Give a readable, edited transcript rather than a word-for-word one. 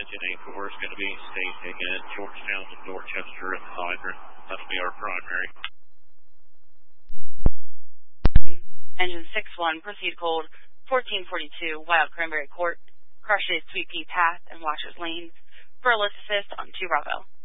engine 84 is going to be staging at Georgetown and Dorchester at the hydrant. That'll be our primary. Engine 6-1, proceed cold, 1442 Wild Cranberry Court, crushes Sweet Pea Path and Watchers Lane. For a lift assist on 2 Bravo.